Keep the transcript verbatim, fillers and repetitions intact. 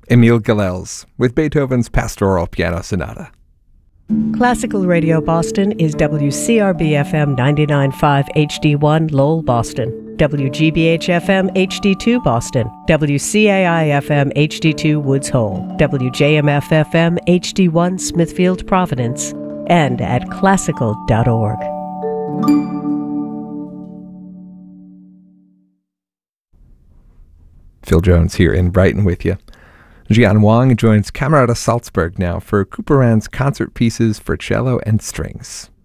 Emil Gilels with Beethoven's Pastoral Piano Sonata. Classical Radio Boston is W C R B F M ninety-nine point five H D one Lowell, Boston, W G B H F M H D two Boston, W C A I F M H D two Woods Hole, W J M F F M H D one Smithfield, Providence, and at classical dot org. Phil Jones here in Brighton with you. Jian Wang joins Camerata Salzburg now for Couperin's concert pieces for cello and strings.